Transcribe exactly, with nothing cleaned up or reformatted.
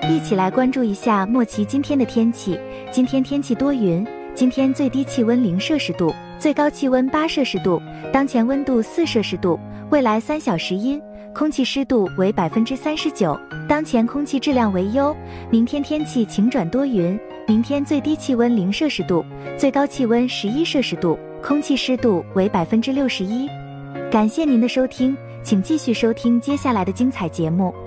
一起来关注一下莫奇今天的天气。今天天气多云，今天最低气温零摄氏度，最高气温八摄氏度，当前温度四摄氏度，未来三小时阴，空气湿度为百分之三十九，当前空气质量为优。明天天气晴转多云，明天最低气温零摄氏度，最高气温十一摄氏度，空气湿度为百分之六十一。感谢您的收听，请继续收听接下来的精彩节目。